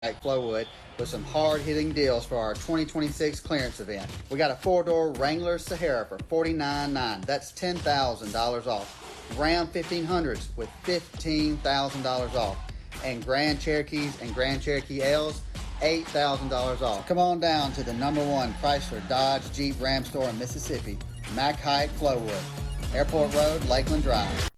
at Flowwood with some hard-hitting deals for our 2026 clearance event. We got a 4-door Wrangler Sahara for $49,900. That's $10,000 off. Ram 1500s with $15,000 off. And Grand Cherokees and Grand Cherokee L's, $8,000 off. Come on down to the #1 Chrysler Dodge Jeep Ram store in Mississippi, Mack Hike Flowwood, Airport Road, Lakeland Drive.